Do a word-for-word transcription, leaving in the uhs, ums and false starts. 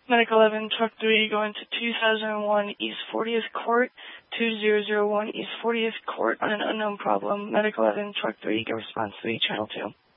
Medic eleven, Truck three, going to two thousand one East fortieth Court, two thousand one East fortieth Court on an unknown problem. Medic eleven, Truck three, get response three, Channel two.